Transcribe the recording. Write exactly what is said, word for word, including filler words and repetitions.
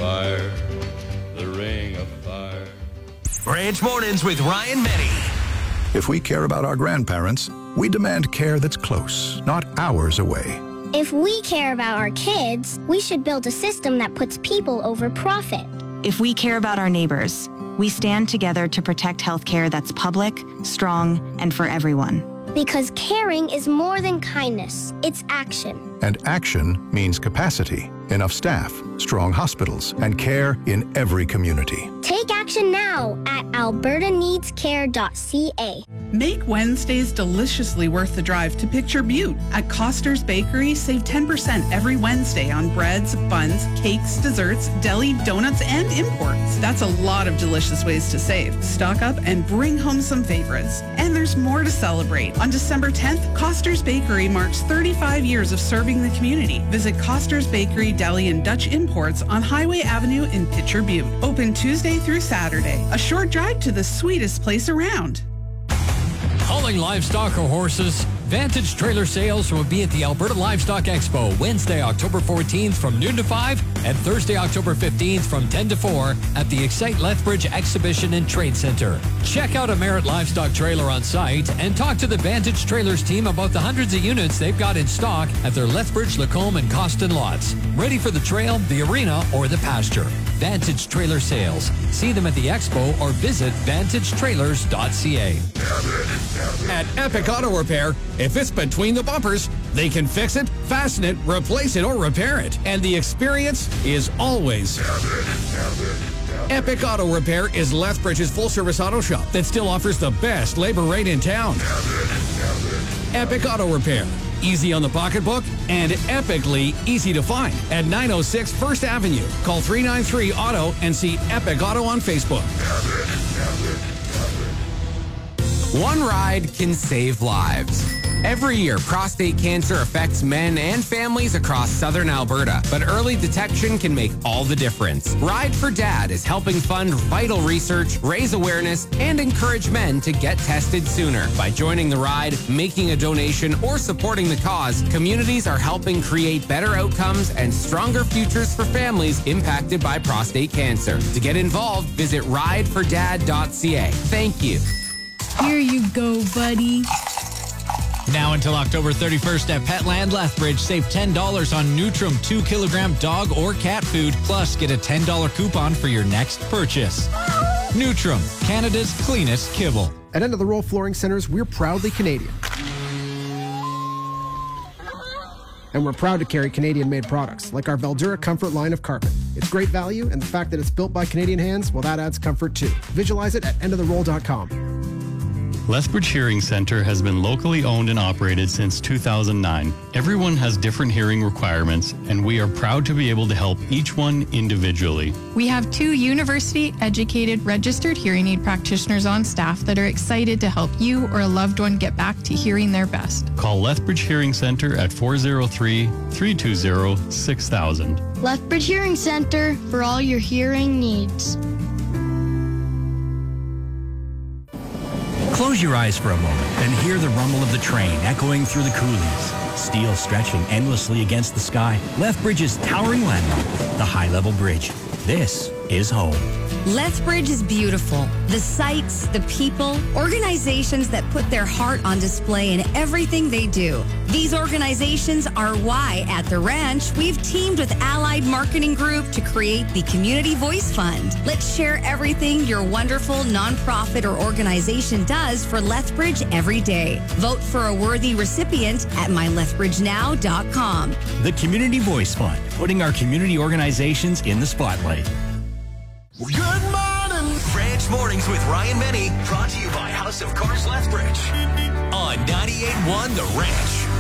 fire, the ring of fire. Ranch Mornings with Ryan Meny. If we care about our grandparents, we demand care that's close, not hours away. If we care about our kids, we should build a system that puts people over profit. If we care about our neighbors, we stand together to protect healthcare that's public, strong, and for everyone. Because caring is more than kindness, it's action. And action means capacity, enough staff, strong hospitals, and care in every community. Take action now at alberta needs care dot c a. Make Wednesdays deliciously worth the drive to Picture Butte. At Coster's Bakery, save ten percent every Wednesday on breads, buns, cakes, desserts, deli, donuts, and imports. That's a lot of delicious ways to save. Stock up and bring home some favorites. And there's more to celebrate. On December tenth, Coster's Bakery marks thirty-five years of serving the community. Visit Coster's Bakery, Deli, and Dutch Imports on Highway Avenue in Picture Butte. Open Tuesday through Saturday. A short drive to the sweetest place around. Hauling livestock or horses? Vantage Trailer Sales will be at the Alberta Livestock Expo Wednesday, October fourteenth from noon to five and Thursday, October fifteenth from ten to four at the Excite Lethbridge Exhibition and Trade Center. Check out a Merit Livestock trailer on site and talk to the Vantage Trailers team about the hundreds of units they've got in stock at their Lethbridge, Lacombe, and Coston lots. Ready for the trail, the arena, or the pasture. Vantage Trailer Sales. See them at the expo or visit vantage trailers dot c a. At Epic Auto Repair, if it's between the bumpers, they can fix it, fasten it, replace it, or repair it. And the experience is always Epic Auto Repair is Lethbridge's full-service auto shop that still offers the best labor rate in town. Epic Auto Repair. Easy on the pocketbook and epically easy to find at nine oh six First Avenue. Call three nine three auto and see Epic Auto on Facebook. One ride can save lives. Every year, prostate cancer affects men and families across southern Alberta, but early detection can make all the difference. Ride for Dad is helping fund vital research, raise awareness, and encourage men to get tested sooner. By joining the ride, making a donation, or supporting the cause, communities are helping create better outcomes and stronger futures for families impacted by prostate cancer. To get involved, visit ride for dad dot c a. Thank you. Here you go, buddy. Now until October thirty-first at Petland Lethbridge, save ten dollars on Nutrum two kilogram dog or cat food, plus get a ten dollars coupon for your next purchase. Nutrum, Canada's cleanest kibble. At End of the Roll Flooring Centers, we're proudly Canadian. And we're proud to carry Canadian-made products, like our Veldura Comfort line of carpet. It's great value, and the fact that it's built by Canadian hands, well, that adds comfort too. Visualize it at end of the roll dot com. Lethbridge Hearing Center has been locally owned and operated since two thousand nine. Everyone has different hearing requirements, and we are proud to be able to help each one individually. We have two university-educated registered hearing aid practitioners on staff that are excited to help you or a loved one get back to hearing their best. Call Lethbridge Hearing Center at four oh three, three two zero, six thousand. Lethbridge Hearing Center for all your hearing needs. Close your eyes for a moment and hear the rumble of the train echoing through the coulees. Steel stretching endlessly against the sky. Lethbridge's towering landmark, the High Level Bridge. This is home. Lethbridge is beautiful. The sights, the people, organizations that put their heart on display in everything they do. These organizations are why, at the ranch, we've teamed with Allied Marketing Group to create the Community Voice Fund. Let's share everything your wonderful nonprofit or organization does for Lethbridge every day. Vote for a worthy recipient at my lethbridge now dot com. The Community Voice Fund, putting our community organizations in the spotlight. Good morning. Ranch Mornings with Ryan Meny, brought to you by House of Cars Lethbridge on ninety-eight point one The Ranch.